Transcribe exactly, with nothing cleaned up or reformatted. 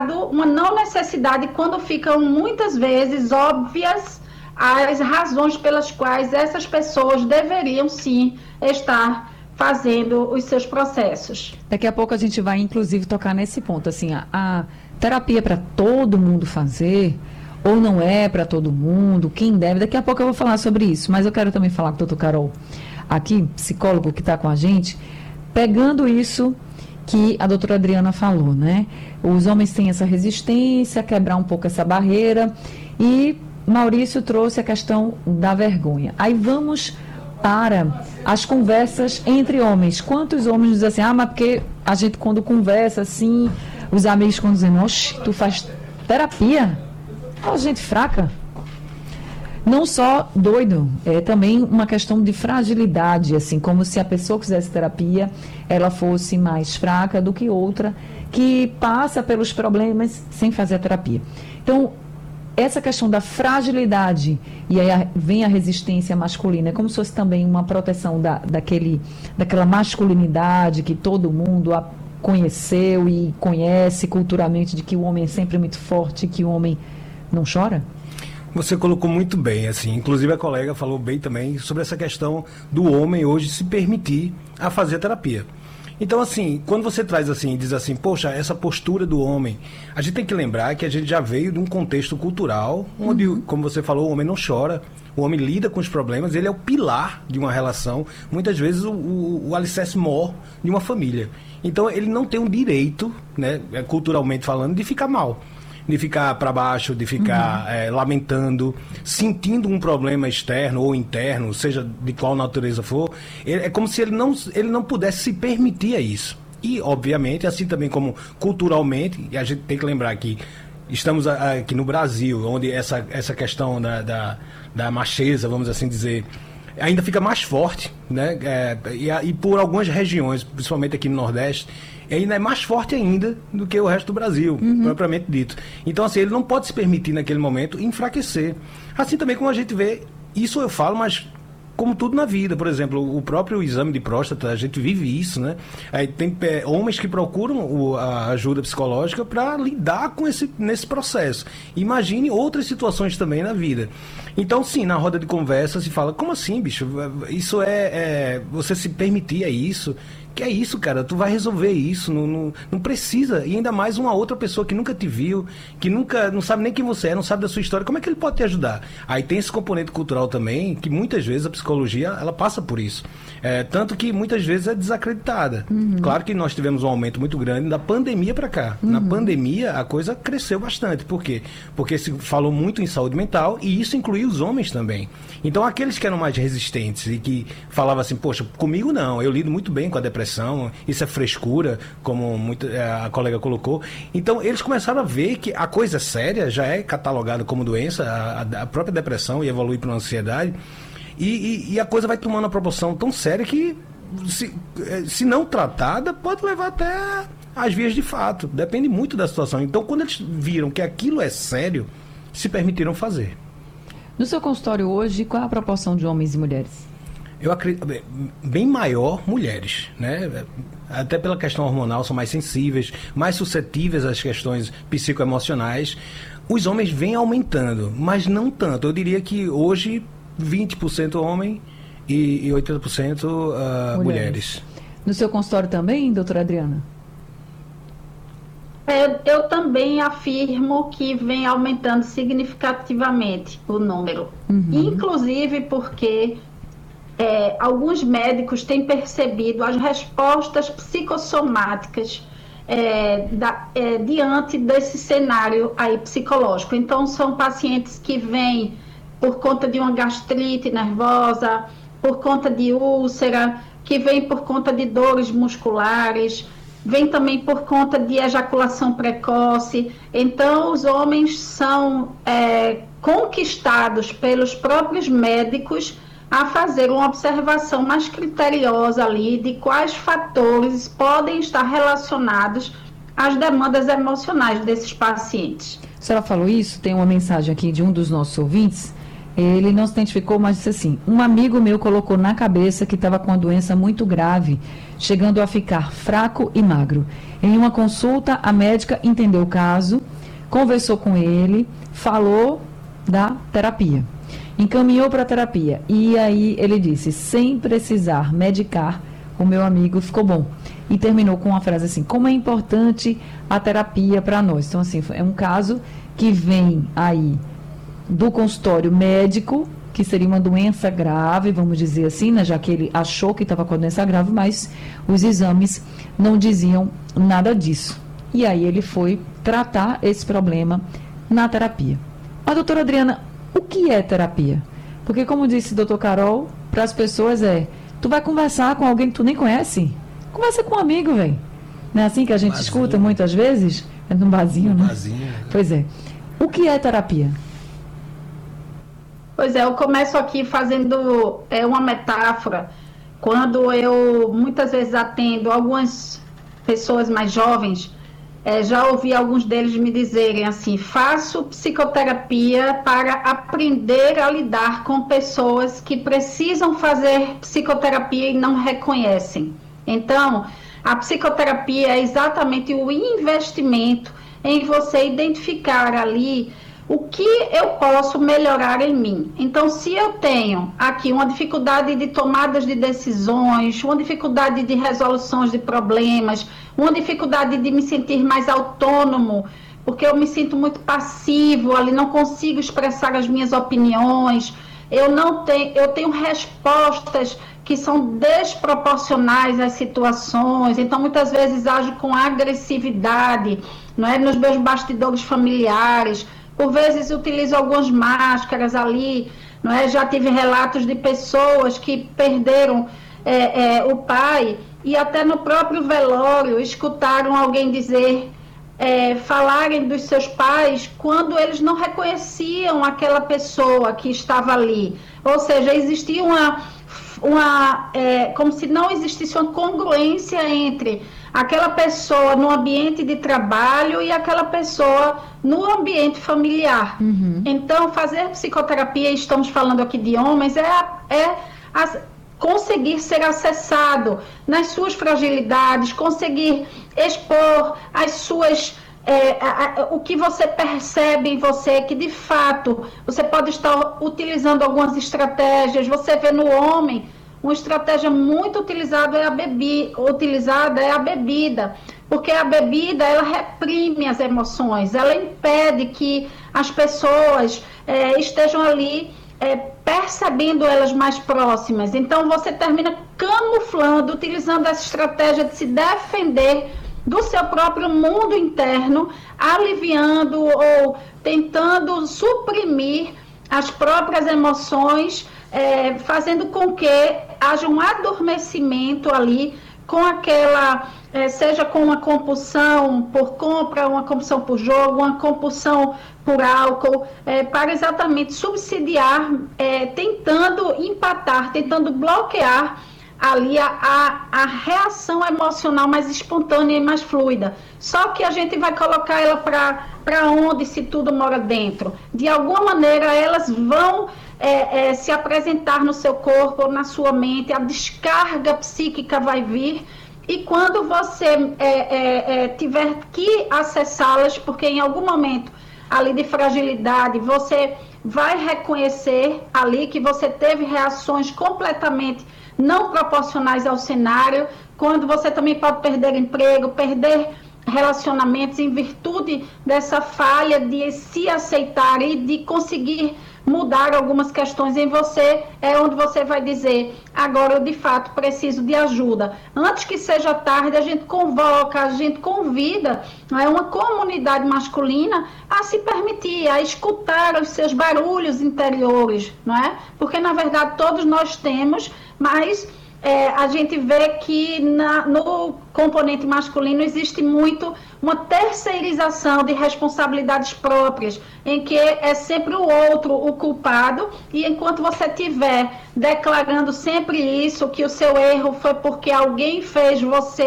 uma não necessidade quando ficam muitas vezes óbvias as razões pelas quais essas pessoas deveriam sim estar fazendo os seus processos. Daqui a pouco a gente vai inclusive tocar nesse ponto, assim, a, a terapia é para todo mundo fazer ou não é para todo mundo, quem deve, daqui a pouco eu vou falar sobre isso, mas eu quero também falar com o doutor Carol, aqui, psicólogo que está com a gente, pegando isso que a doutora Adriana falou, né? Os homens têm essa resistência, quebrar um pouco essa barreira, e Maurício trouxe a questão da vergonha. Aí vamos para as conversas entre homens. Quantos homens dizem assim, ah, mas porque a gente quando conversa assim, os amigos quando dizem, oxe, tu faz terapia? Oh, gente fraca. Não só doido, é também uma questão de fragilidade, assim, como se a pessoa que fizesse terapia, ela fosse mais fraca do que outra que passa pelos problemas sem fazer a terapia. Então, essa questão da fragilidade, e aí a, vem a resistência masculina, é como se fosse também uma proteção da, daquele, daquela masculinidade que todo mundo a conheceu e conhece culturalmente, de que o homem é sempre muito forte, que o homem não chora? Você colocou muito bem, assim, inclusive a colega falou bem também sobre essa questão do homem hoje se permitir a fazer terapia. Então, assim, quando você traz assim, diz assim, poxa, essa postura do homem, a gente tem que lembrar que a gente já veio de um contexto cultural, onde, uhum. como você falou, o homem não chora, o homem lida com os problemas, ele é o pilar de uma relação, muitas vezes o, o, o alicerce maior de uma família. Então, ele não tem um direito, né, culturalmente falando, de ficar mal. De ficar para baixo, de ficar uhum. é, lamentando, sentindo um problema externo ou interno, seja de qual natureza for, é como se ele não, ele não pudesse se permitir a isso. E, obviamente, assim também como culturalmente, e a gente tem que lembrar que estamos aqui no Brasil, onde essa, essa questão da, da, da macheza, vamos assim dizer, ainda fica mais forte, né? É, e, e por algumas regiões, principalmente aqui no Nordeste, ainda é mais forte ainda do que o resto do Brasil, uhum. propriamente dito. Então, assim, ele não pode se permitir naquele momento enfraquecer. Assim também como a gente vê, isso eu falo, mas como tudo na vida, por exemplo, o próprio exame de próstata, a gente vive isso, né? Aí tem é, homens que procuram o, a ajuda psicológica para lidar com esse nesse processo. Imagine outras situações também na vida. Então, sim, na roda de conversa se fala, como assim, bicho? Isso é, é você se permitir, é isso? Que é isso, cara, tu vai resolver isso, não, não, não precisa, e ainda mais uma outra pessoa que nunca te viu, que nunca, não sabe nem quem você é, não sabe da sua história, como é que ele pode te ajudar? Aí tem esse componente cultural também, que muitas vezes a psicologia, ela passa por isso, é, tanto que muitas vezes é desacreditada. Uhum. Claro que nós tivemos um aumento muito grande da pandemia para cá. Uhum. Na pandemia a coisa cresceu bastante, por quê? Porque se falou muito em saúde mental, e isso incluía os homens também. Então aqueles que eram mais resistentes e que falavam assim, poxa, comigo não, eu lido muito bem com a depressão, isso é frescura, como muito, a colega colocou. Então, eles começaram a ver que a coisa séria já é catalogada como doença, a, a própria depressão, e evolui para uma ansiedade, e, e, e a coisa vai tomando uma proporção tão séria que, se, se não tratada, pode levar até às vias de fato. Depende muito da situação. Então, quando eles viram que aquilo é sério, se permitiram fazer. No seu consultório hoje, qual é a proporção de homens e mulheres? Eu acredito, bem maior mulheres, né? Até pela questão hormonal, são mais sensíveis, mais suscetíveis às questões psicoemocionais. Os homens vêm aumentando, mas não tanto. Eu diria que hoje vinte por cento homem e oitenta por cento uh, mulheres. mulheres. No seu consultório também, doutora Adriana? Eu, eu também afirmo que vem aumentando significativamente o número. Uhum. Inclusive porque É, alguns médicos têm percebido as respostas psicossomáticas é, da, é, diante desse cenário aí psicológico. Então, são pacientes que vêm por conta de uma gastrite nervosa, por conta de úlcera, que vêm por conta de dores musculares, vêm também por conta de ejaculação precoce. Então, os homens são é, conquistados pelos próprios médicos a fazer uma observação mais criteriosa ali de quais fatores podem estar relacionados às demandas emocionais desses pacientes. A senhora falou isso, tem uma mensagem aqui de um dos nossos ouvintes, Ele não se identificou, mas disse assim: um amigo meu colocou na cabeça que estava com uma doença muito grave, chegando a ficar fraco e magro. Em uma consulta, a médica entendeu o caso, conversou com ele, falou da terapia, encaminhou para a terapia. E aí ele disse: sem precisar medicar, o meu amigo ficou bom. E terminou com uma frase assim: como é importante a terapia para nós. Então, assim, é um caso que vem aí do consultório médico, que seria uma doença grave, vamos dizer assim, né, já que ele achou que estava com a doença grave, mas os exames não diziam nada disso. E aí ele foi tratar esse problema na terapia. A doutora Adriana, o que é terapia? Porque, como disse o doutor Carol, para as pessoas é: tu vai conversar com alguém que tu nem conhece? Conversa com um amigo, velho. Não é assim que a gente Barzinho. Escuta muitas vezes? É num barzinho, né? Barzinho. Pois é. O que é terapia? Pois é, eu começo aqui fazendo é, uma metáfora. Quando eu muitas vezes atendo algumas pessoas mais jovens, é, já ouvi alguns deles me dizerem assim: faço psicoterapia para aprender a lidar com pessoas que precisam fazer psicoterapia e não reconhecem. Então, a psicoterapia é exatamente o investimento em você identificar ali o que eu posso melhorar em mim. Então, se eu tenho aqui uma dificuldade de tomadas de decisões, uma dificuldade de resoluções de problemas, uma dificuldade de me sentir mais autônomo, porque eu me sinto muito passivo ali, não consigo expressar as minhas opiniões, eu não tenho, eu tenho respostas que são desproporcionais às situações, então muitas vezes ajo com agressividade, não é, nos meus bastidores familiares. Por vezes utilizo algumas máscaras ali, não é? Já tive relatos de pessoas que perderam é, é, o pai e até no próprio velório escutaram alguém dizer, é, falarem dos seus pais quando eles não reconheciam aquela pessoa que estava ali. Ou seja, existia uma, uma é, como se não existisse uma congruência entre aquela pessoa no ambiente de trabalho e aquela pessoa no ambiente familiar. Uhum. Então, fazer psicoterapia, estamos falando aqui de homens, é, é as, conseguir ser acessado nas suas fragilidades, conseguir expor as suas... É, a, a, o que você percebe em você, que de fato você pode estar utilizando algumas estratégias. Você vê no homem... Uma estratégia muito utilizada é a bebida, utilizada é a bebida, porque a bebida ela reprime as emoções, ela impede que as pessoas é, estejam ali é, percebendo elas mais próximas. Então você termina camuflando, utilizando essa estratégia de se defender do seu próprio mundo interno, aliviando ou tentando suprimir as próprias emoções, É, fazendo com que haja um adormecimento ali com aquela, é, seja com uma compulsão por compra, uma compulsão por jogo, uma compulsão por álcool, é, para exatamente subsidiar, é, tentando empatar, tentando bloquear ali a, a, a reação emocional mais espontânea e mais fluida. Só que a gente vai colocar ela para onde se tudo mora dentro. De alguma maneira elas vão É, é, se apresentar no seu corpo ou na sua mente, a descarga psíquica vai vir, e quando você é, é, é, tiver que acessá-las, porque em algum momento ali de fragilidade, você vai reconhecer ali que você teve reações completamente não proporcionais ao cenário, quando você também pode perder emprego, perder relacionamentos em virtude dessa falha de se aceitar e de conseguir mudar algumas questões em você, é onde você vai dizer: agora eu de fato preciso de ajuda. Antes que seja tarde, a gente convoca, a gente convida, não é, uma comunidade masculina a se permitir, a escutar os seus barulhos interiores, não é? Porque na verdade todos nós temos, mas É, a gente vê que na, no componente masculino existe muito uma terceirização de responsabilidades próprias, em que é sempre o outro o culpado, e enquanto você estiver declarando sempre isso, que o seu erro foi porque alguém fez você